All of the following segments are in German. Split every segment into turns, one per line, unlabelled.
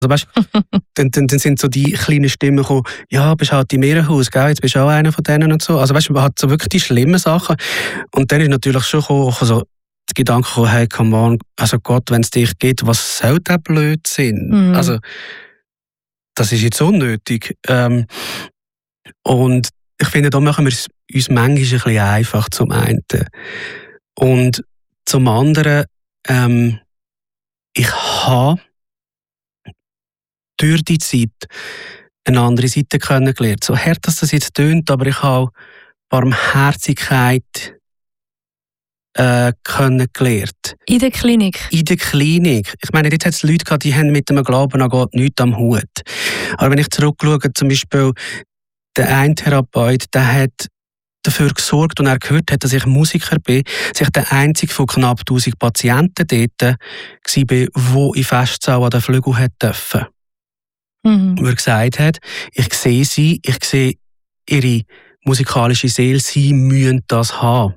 weißt, dann sind so die kleinen Stimmen gekommen, ja, bist halt im Irrenhaus, gell? Jetzt bist du auch einer von denen und so. Also weißt, man hat so wirklich die schlimmen Sachen. Und dann ist natürlich schon gekommen, also der Gedanke gekommen, hey, come on, also Gott, wenn es dich gibt, was soll der Blödsinn? Also, das ist jetzt unnötig. Und ich finde, da machen wir es uns manchmal ein bisschen einfach zum einen. Und zum anderen, ich habe durch die Zeit eine andere Seite kennengelernt. So hart, dass das jetzt tönt, aber ich habe Barmherzigkeit kennengelernt.
In der Klinik?
In der Klinik. Ich meine, jetzt hat es Leute gehabt, die haben mit dem Glauben an Gott nichts am Hut. Aber wenn ich zurückschaue, zum Beispiel, der eine Therapeut, der hat dafür gesorgt, und er gehört hat, dass ich Musiker bin, dass ich der einzige von knapp 1000 Patienten dort war, der in Festsaal an den Flügel hat dürfen. Wo er gesagt hat, ich sehe sie, ich sehe ihre musikalische Seele, sie müssen das haben.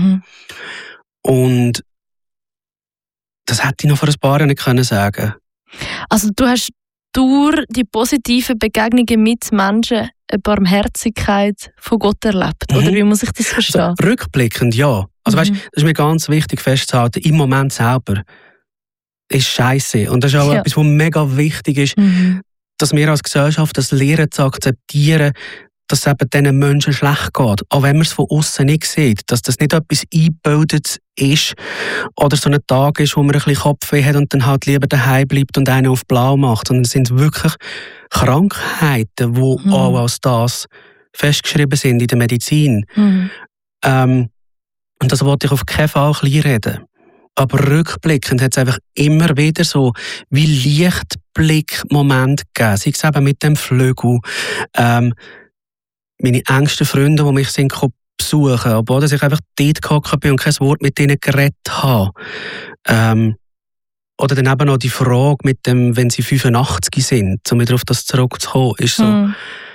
Und das hätte ich noch vor ein paar Jahren nicht sagen können.
Also du hast durch die positiven Begegnungen mit Menschen eine Barmherzigkeit von Gott erlebt? Oder wie muss ich das verstehen?
Also, rückblickend, ja. Also weißt, das ist mir ganz wichtig festzuhalten, im Moment selber ist scheiße. Und das ist auch etwas, was mega wichtig ist, dass wir als Gesellschaft das lernen zu akzeptieren, dass es eben diesen Menschen schlecht geht. Auch wenn man es von außen nicht sieht, dass das nicht etwas eingebildet ist oder so ein Tag ist, wo man ein bisschen Kopfweh hat und dann halt lieber daheim bleibt und einen auf blau macht. Sondern es sind wirklich Krankheiten, die auch als das festgeschrieben sind in der Medizin. Und das wollte ich auf keinen Fall kleinreden. Aber rückblickend hat es einfach immer wieder so wie Lichtblick-Momente gegeben. Sei es eben mit dem Flügel, meine engsten Freunde, die mich sind besuchen, obwohl ich einfach dort gehockt bin und kein Wort mit ihnen geredet habe. Oder dann eben noch die Frage mit dem, wenn sie 85 sind, um wieder auf das zurückzukommen, ist so.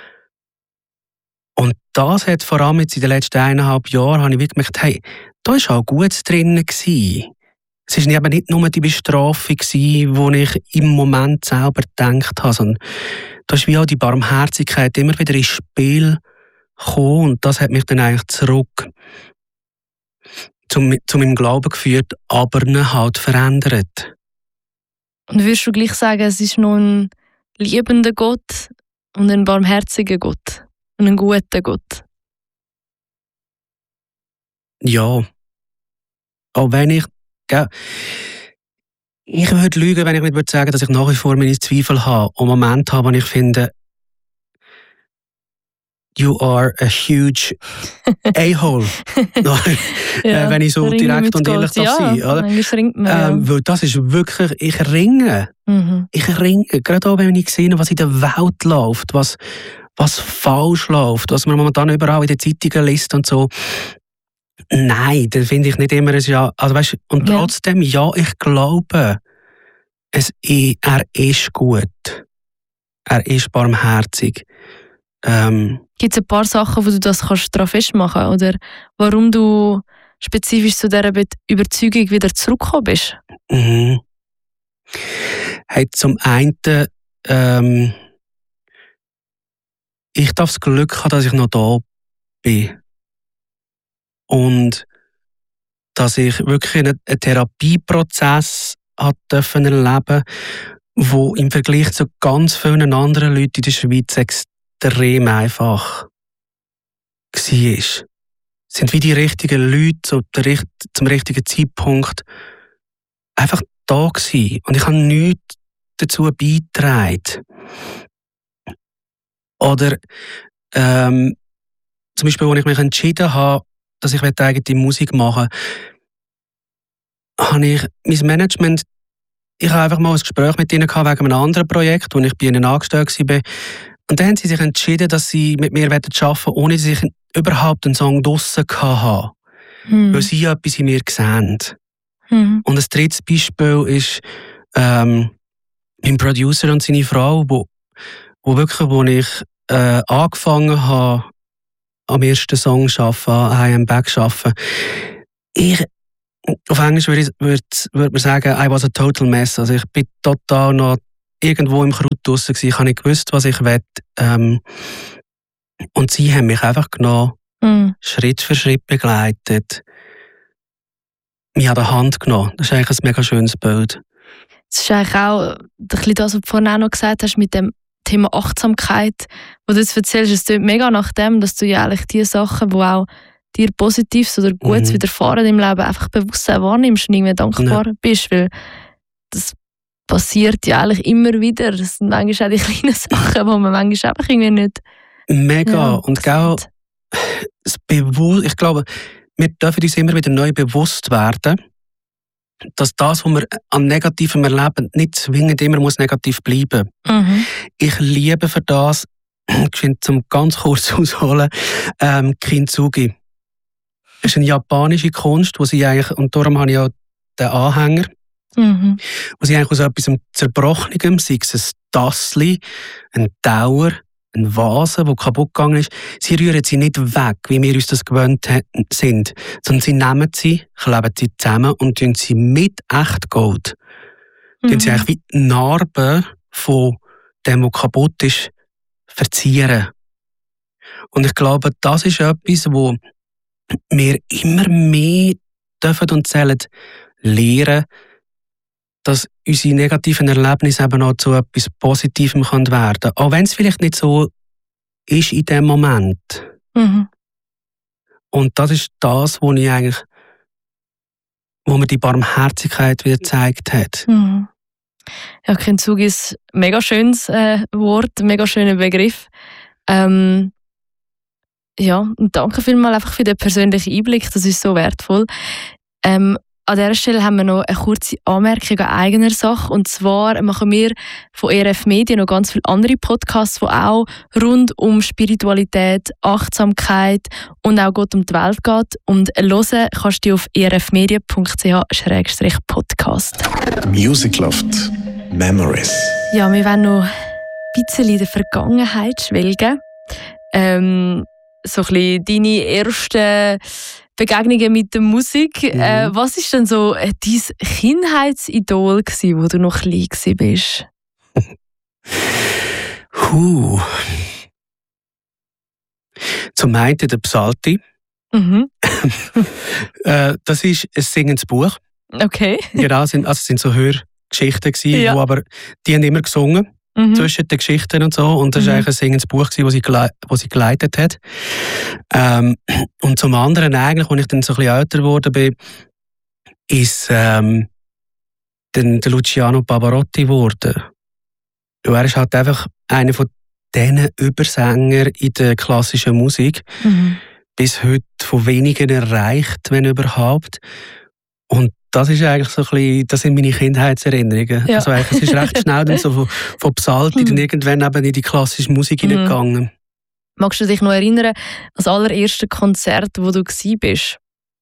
Und das hat vor allem jetzt in den letzten 1,5 Jahren, habe ich wirklich gemerkt, hey, da war auch Gutes drin gewesen. Es war eben nicht nur die Bestrafung, die ich im Moment selber gedacht habe, sondern da ist wie auch die Barmherzigkeit immer wieder ins Spiel gekommen. Und das hat mich dann eigentlich zurück zu meinem Glauben geführt, aber ihn halt verändert.
Und würdest du gleich sagen, es ist noch ein liebender Gott und ein barmherziger Gott und ein guter Gott?
Ja. Auch wenn ich würde lügen, wenn ich nicht sagen würde, dass ich nach wie vor meine Zweifel habe und Momente habe, wo ich finde, you are a huge a-hole. Wenn ich so direkt und ehrlich darf sein. Oder? Weil das ist wirklich, ich ringe. Ich ringe. Gerade auch, wenn ich sehe, was in der Welt läuft, was falsch läuft, was man momentan überall in den Zeitungen liest und so. Nein, das finde ich nicht immer ein Ja. Also, weißt, und trotzdem, ja, ich glaube, er ist gut. Er ist barmherzig.
Gibt es ein paar Sachen, wo du das daran festmachen kannst? Oder warum du spezifisch zu dieser Überzeugung wieder zurückgekommen bist?
Hey, zum einen, ich darf das Glück haben, dass ich noch da bin. Und dass ich wirklich einen Therapieprozess erleben durfte, der im Vergleich zu ganz vielen anderen Leuten in der Schweiz extrem einfach war. Es sind wie die richtigen Leute zum richtigen Zeitpunkt einfach da gewesen. Und ich habe nichts dazu beigetragen. Oder zum Beispiel, als ich mich entschieden habe, dass ich eigene Musik machen möchte, habe ich mein Management, ich habe einfach mal ein Gespräch mit ihnen gehabt wegen einem anderen Projekt, wo ich bei ihnen angestellt war. Und dann haben sie sich entschieden, dass sie mit mir arbeiten wollen, ohne dass ich überhaupt einen Song draussen hatte. Weil sie etwas in mir sehen. Und ein drittes Beispiel ist mein Producer und seine Frau, wo ich angefangen habe, am ersten Song arbeiten, an I Am Back arbeiten. Auf Englisch würde man sagen, I was a total mess. Also ich bin total noch irgendwo im Kraut draussen gewesen. Ich habe nicht gewusst, was ich will. Und sie haben mich einfach genommen, Schritt für Schritt begleitet, mich an der Hand genommen. Das ist eigentlich ein mega schönes Bild.
Das ist eigentlich auch ein bisschen das, was du vorhin auch noch gesagt hast, mit dem Thema Achtsamkeit, wo du jetzt erzählst, es klingt mega nach dem, dass du ja eigentlich die Sachen, die auch dir Positives oder Gutes widerfahren im Leben, einfach bewusst wahrnimmst und irgendwie dankbar bist, weil das passiert ja eigentlich immer wieder. Das sind manchmal auch die kleinen Sachen, die man manchmal einfach irgendwie nicht...
Mega. Und auch ich glaube, wir dürfen uns immer wieder neu bewusst werden, dass das, was wir an Negativem erleben, nicht zwingend immer muss negativ bleiben muss. Ich liebe für das, zum ganz kurz ausholen, Kintsugi. Das ist eine japanische Kunst, wo sie eigentlich, und darum habe ich auch den Anhänger, wo sie eigentlich aus etwas Zerbrochenem, sei es ein Tassli, ein Dauer, eine Vase, die kaputt gegangen ist, sie rühren sie nicht weg, wie wir uns das gewöhnt sind, sondern sie nehmen sie, kleben sie zusammen und tun sie mit Echtgold. Tun sie eigentlich wie die Narben von dem, was kaputt ist, verzieren. Und ich glaube, das ist etwas, wo wir immer mehr dürfen und sollen lernen, dass unsere negativen Erlebnisse eben auch zu etwas Positivem werden können. Auch wenn es vielleicht nicht so ist in dem Moment. Und das ist das, wo mir die Barmherzigkeit wieder gezeigt hat.
Ja, Kintsugi ist ein mega schönes Wort, ein mega schöner Begriff. Ja, und danke vielmals einfach für den persönlichen Einblick, das ist so wertvoll. An dieser Stelle haben wir noch eine kurze Anmerkung an eigener Sache. Und zwar machen wir von ERF Medien noch ganz viele andere Podcasts, die auch rund um Spiritualität, Achtsamkeit und auch Gott um die Welt geht. Und hören kannst du auf erfmedia.ch/podcast.
Music Loft Memories.
Ja, wir wollen noch ein bisschen in der Vergangenheit schwelgen. So ein bisschen deine ersten Begegnungen mit der Musik. Was war denn so dein Kindheitsidol, wo du noch klein warst?
Zum einen der Psalti. Das ist ein singendes Buch.
Okay.
Genau, es sind so Hörgeschichten gewesen,
Ja.
wo aber die haben immer gesungen. Zwischen den Geschichten und so. Und das war eigentlich ein singendes Buch, das sie geleitet hat. Und zum anderen eigentlich, als ich dann so ein bisschen älter geworden bin, ist dann der Luciano Pavarotti geworden. Und er ist halt einfach einer von diesen Übersänger in der klassischen Musik. Bis heute von wenigen erreicht, wenn überhaupt. Und das ist eigentlich so ein bisschen, das sind meine Kindheitserinnerungen.
Ja.
Also eigentlich, es ist recht schnell dann so von Psalti dann irgendwann eben in die klassische Musik hineingegangen.
Magst du dich noch erinnern an das allererste Konzert, wo du gsi bist?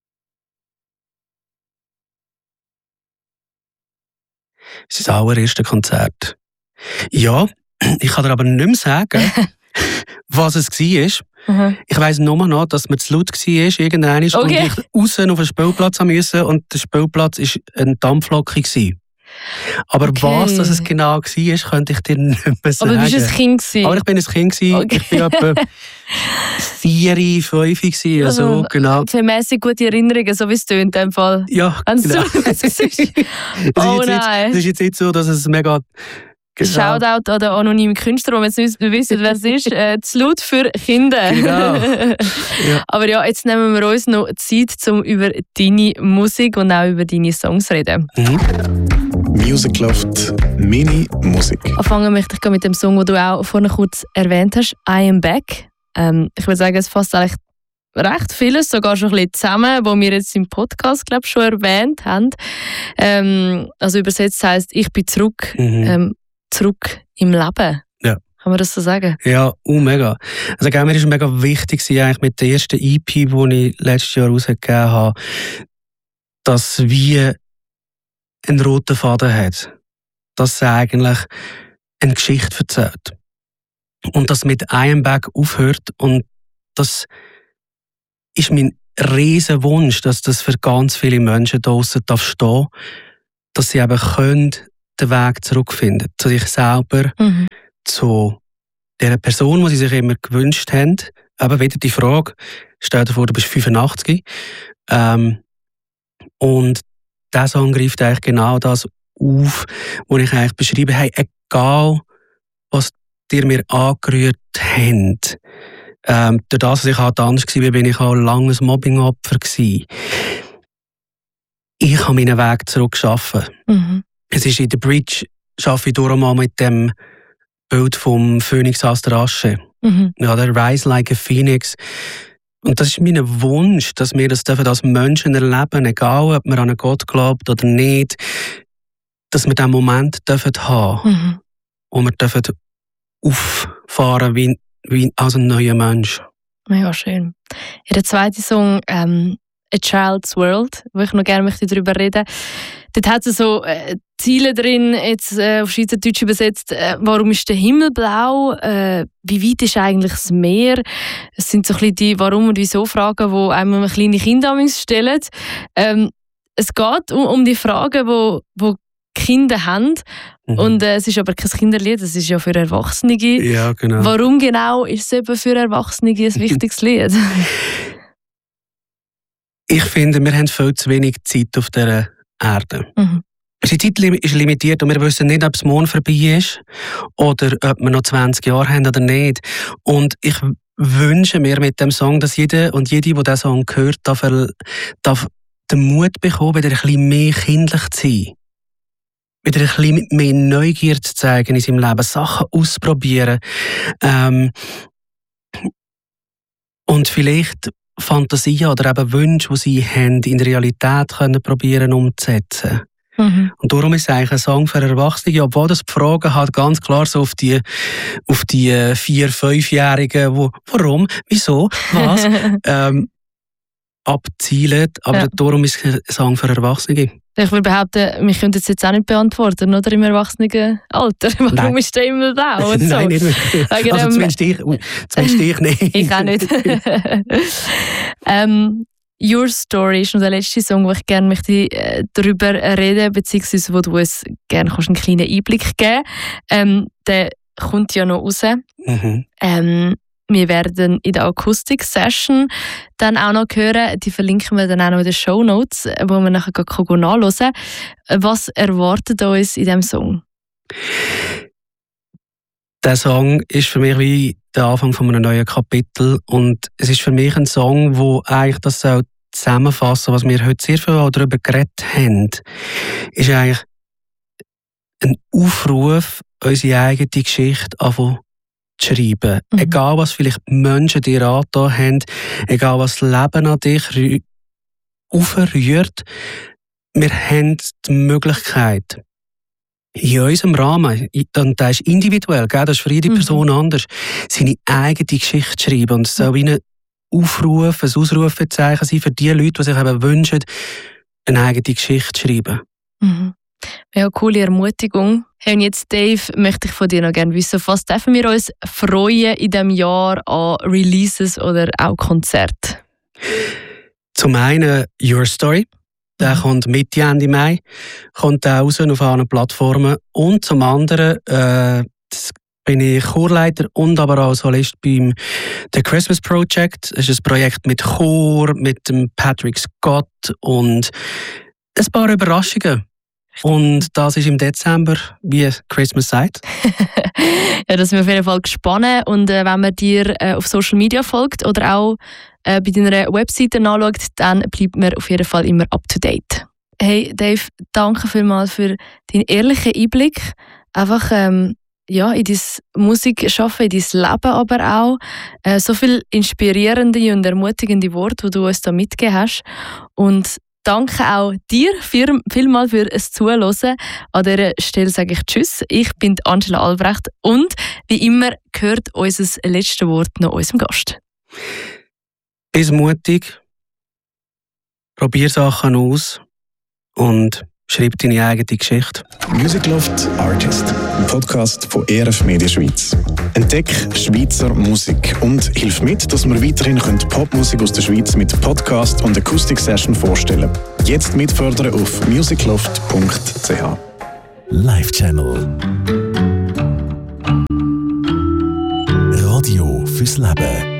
Das ist das allererste Konzert. Ja, ich kann dir aber nicht mehr sagen, was es war. Ich weiss nur noch, dass man zu laut war, irgendwann und ich raus auf den Spielplatz musste und der Spielplatz war eine Dampflocke. Aber was das genau war, könnte ich dir nicht mehr sagen.
Aber du warst ein Kind gewesen?
Aber ich bin ein Kind gewesen. Okay. Ich war etwa 4, 5 gewesen, also genau.
Vermässig gute Erinnerungen, so wie es tönt in dem Fall.
Ja, genau.
Das ist jetzt
nicht so, dass es mega... Genau.
Shoutout an den anonymen Künstler, wo wir jetzt nicht wissen, wer es ist. Zu laut für Kinder.
Genau. Ja.
Aber ja, jetzt nehmen wir uns noch Zeit, um über deine Musik und auch über deine Songs zu reden.
Music Loft Mini-Musik.
Anfangen möchte ich mit dem Song, den du auch vorhin kurz erwähnt hast, I Am Back. Ich würde sagen, es fasst eigentlich recht vieles, sogar schon ein bisschen zusammen, was wir jetzt im Podcast, glaube ich, schon erwähnt haben. Also übersetzt heisst, ich bin zurück. Zurück im Leben.
Ja.
Kann man das so sagen?
Ja, mega. Also mir war mega wichtig eigentlich mit der ersten EP, die ich letztes Jahr rausgegeben habe, dass es wie einen roten Faden hat. Dass es eigentlich eine Geschichte erzählt. Und dass mit I Am Back aufhört. Und das ist mein riesen Wunsch, dass das für ganz viele Menschen draussen stehen darf, dass sie eben können den Weg zurückfinden, zu sich selber, zu der Person, die sie sich immer gewünscht haben. Aber wieder die Frage, stell dir vor, du bist 85. Und dieser Song greift eigentlich genau das auf, was ich eigentlich beschreibe. Hey, egal, was dir mir angerührt habt. Durch das, dass ich halt anders war, bin ich auch ein langes Mobbing-Opfer gewesen. Ich habe meinen Weg zurückgeschaffen. Es ist in der Bridge, arbeite ich durch mal mit dem Bild vom Phönix aus der Asche. Ja, der Rise like a Phoenix. Und das ist mein Wunsch, dass wir das als Menschen erleben, egal ob wir an einen Gott glaubt oder nicht, dass wir diesen Moment haben und wir dürfen auffahren wie als ein neuer Mensch.
Mega schön. Ja, der zweite Song, A Child's World, wo ich noch gerne darüber reden möchte. Dort hat es so Ziele drin, jetzt auf Schweizerdeutsch übersetzt. Warum ist der Himmel blau? Wie weit ist eigentlich das Meer? Es sind so ein bisschen die Warum- und Wieso-Fragen, die einem kleine Kinder stellen. Es geht um die Fragen, die Kinder haben. Und es ist aber kein Kinderlied, es ist ja für Erwachsene.
Ja, genau.
Warum genau ist es eben für Erwachsene ein wichtiges Lied?
Ich finde, wir haben viel zu wenig Zeit auf dieser Erde. Unsere Zeit ist limitiert und wir wissen nicht, ob das Mond vorbei ist oder ob wir noch 20 Jahre haben oder nicht. Und ich wünsche mir mit dem Song, dass jeder und jede, die diesen Song hört, darf den Mut bekommen, wieder ein bisschen mehr kindlich zu sein. Wieder ein bisschen mehr Neugier zu zeigen in seinem Leben, Sachen ausprobieren. Und vielleicht Fantasien oder eben Wünsche, die sie haben, in der Realität können probieren umzusetzen. Und darum ist es eigentlich ein Song für Erwachsene, obwohl das die Fragen halt ganz klar so auf die 4-, 5-Jährigen, warum, wieso, was, abzielt. Aber darum ist es ein Song für Erwachsene.
Ich würde behaupten, wir können das jetzt auch nicht beantworten, oder im Erwachsenenalter. Warum ist der Himmel blau? So.
Nein, nicht wirklich. Also zumindest ich nicht.
Ich auch nicht. Your Story ist noch der letzte Song, wo ich gerne darüber reden, beziehungsweise wo du uns gerne einen kleinen Einblick geben kannst. Der kommt ja noch raus. Wir werden in der Akustik-Session dann auch noch hören, die verlinken wir dann auch noch in den Shownotes, wo wir nachher nachhören können. Was erwartet uns in diesem Song?
Der Song ist für mich wie der Anfang von einem neuen Kapitel und es ist für mich ein Song, wo eigentlich das zusammenfassen, was wir heute sehr viel darüber geredet haben, ist eigentlich ein Aufruf, unsere eigene Geschichte anfangen zu schreiben. Egal, was vielleicht Menschen dir angetan haben, egal, was das Leben an dich aufrührt, wir haben die Möglichkeit, in unserem Rahmen, und das ist individuell, das ist für jede Person anders, seine eigene Geschichte zu schreiben. Und es soll wie ein Aufruf, ein Ausrufezeichen sein für die Leute, die sich eben wünschen, eine eigene Geschichte zu schreiben.
Ja, coole Ermutigung. Hey, und jetzt, Dave, möchte ich von dir noch gerne wissen, was dürfen wir uns freuen in diesem Jahr an Releases oder auch Konzerten?
Zum einen Your Story. Der kommt Mitte, Ende Mai, kommt auch raus auf allen Plattformen. Und zum anderen bin ich Chorleiter und aber auch Solist beim The Christmas Project. Es ist ein Projekt mit Chor, mit dem Patrick Scott und ein paar Überraschungen. Und das ist im Dezember, wie Christmas sagt.
Ja, das sind wir auf jeden Fall gespannt. Und wenn man dir auf Social Media folgt oder auch bei deiner Webseite anschaut, dann bleibt man auf jeden Fall immer up to date. Hey Dave, danke vielmals für deinen ehrlichen Einblick. Einfach in dein Musikschaffen, in dein Leben aber auch. So viele inspirierende und ermutigende Worte, die du uns da mitgegeben hast. Und danke auch dir vielmals für das Zuhören. An dieser Stelle sage ich Tschüss. Ich bin Angela Albrecht und wie immer gehört unser letztes Wort noch unserem Gast.
Bist mutig, probier Sachen aus und schreib deine eigene Geschichte.
Music Loft Artist, ein Podcast von ERF Media Schweiz. Entdeck Schweizer Musik und hilf mit, dass wir weiterhin Popmusik aus der Schweiz mit Podcast und Akustik-Session vorstellen. Jetzt mitfördern auf musicloft.ch.
Live Channel. Radio fürs Leben.